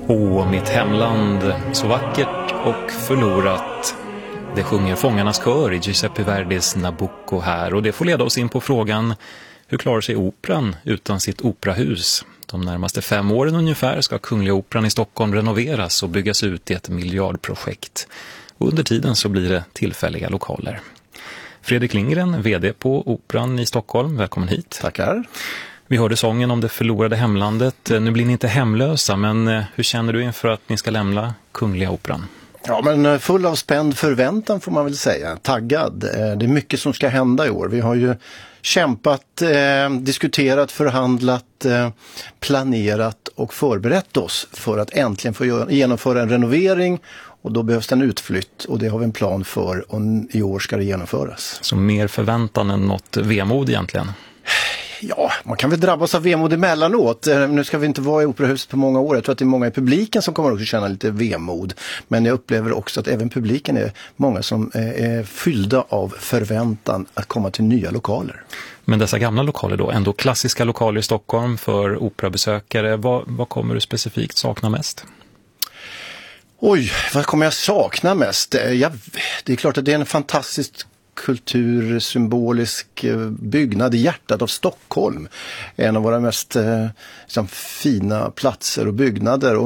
Åh, mitt hemland, så vackert och förlorat. Det sjunger Fångarnas kör i Giuseppe Verdis Nabucco här, och det får leda oss in på frågan: hur klarar sig operan utan sitt operahus? De närmaste 5 åren ungefär ska Kungliga Operan i Stockholm renoveras och byggas ut i ett miljardprojekt. Och under tiden så blir det tillfälliga lokaler. Fredrik Lindgren, vd på Operan i Stockholm, välkommen hit. Tackar. Vi hörde sången om det förlorade hemlandet. Nu blir ni inte hemlösa, men hur känner du inför att ni ska lämna Kungliga Operan? Ja, men full av spänd förväntan får man väl säga. Taggad. Det är mycket som ska hända i år. Vi har ju kämpat, diskuterat, förhandlat, planerat och förberett oss för att äntligen få genomföra en renovering. Och då behövs det en utflytt, och det har vi en plan för, och i år ska det genomföras. Så mer förväntan än något vemod egentligen? Ja, man kan väl drabbas av vemod emellanåt. Nu ska vi inte vara i operahuset på många år. Jag tror att det är många i publiken som kommer också känna lite vemod. Men jag upplever också att även publiken är många som är fyllda av förväntan att komma till nya lokaler. Men dessa gamla lokaler då, ändå klassiska lokaler i Stockholm för operabesökare. Vad kommer du specifikt sakna mest? Oj, vad kommer jag sakna mest? Det är klart att det är en fantastisk kultursymbolisk byggnad i hjärtat av Stockholm. En av våra mest fina platser och byggnader.